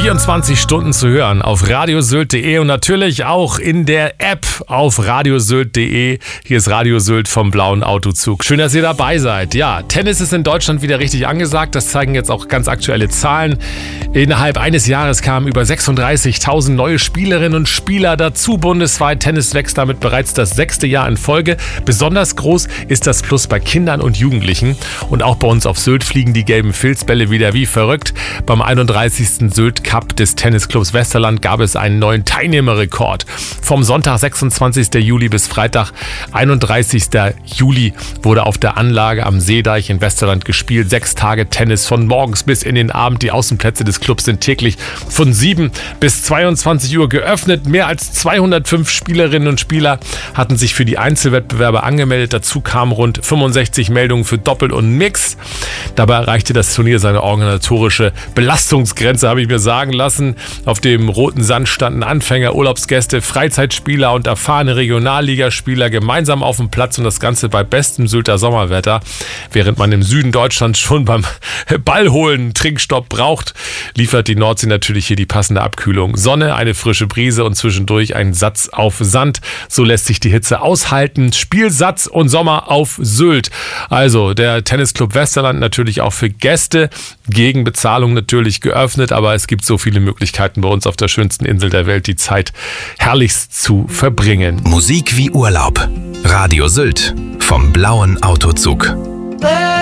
24 Stunden zu hören auf radiosylt.de und natürlich auch in der App auf radiosylt.de. Hier ist Radio Sylt vom Blauen Autozug. Schön, dass ihr dabei seid. Ja, Tennis ist in Deutschland wieder richtig angesagt. Das zeigen jetzt auch ganz aktuelle Zahlen. Innerhalb eines Jahres kamen über 36.000 neue Spielerinnen und Spieler dazu bundesweit. Tennis wächst damit bereits das 6. Jahr in Folge. Besonders groß ist das Plus bei Kindern und Jugendlichen. Und auch bei uns auf Sylt fliegen die gelben Filzbälle wieder wie verrückt. Beim 31. Sylt Cup des Tennisclubs Westerland gab es einen neuen Teilnehmerrekord. Vom Sonntag 26. Juli bis Freitag 31. Juli wurde auf der Anlage am Seedeich in Westerland gespielt. 6 Tage Tennis von morgens bis in den Abend. Die Außenplätze des Clubs sind täglich von 7 bis 22 Uhr geöffnet. Mehr als 205 Spielerinnen und Spieler hatten sich für die Einzelwettbewerbe angemeldet. Dazu kamen rund 65 Meldungen für Doppel und Mix. Dabei erreichte das Turnier seine organisatorische Belastungsgrenze, habe ich mir sagen lassen. Auf dem roten Sand standen Anfänger, Urlaubsgäste, Freizeitspieler und erfahrene Regionalligaspieler gemeinsam auf dem Platz und das Ganze bei bestem Sylter Sommerwetter. Während man im Süden Deutschlands schon beim Ballholen Trinkstopp braucht, liefert die Nordsee natürlich hier die passende Abkühlung. Sonne, eine frische Brise und zwischendurch ein Satz auf Sand. So lässt sich die Hitze aushalten. Spielsatz und Sommer auf Sylt. Also der Tennisclub Westerland natürlich auch für Gäste gegen Bezahlung natürlich geöffnet, aber es gibt so viele Möglichkeiten bei uns auf der schönsten Insel der Welt, die Zeit herrlichst zu verbringen. Musik wie Urlaub. Radio Sylt vom Blauen Autozug.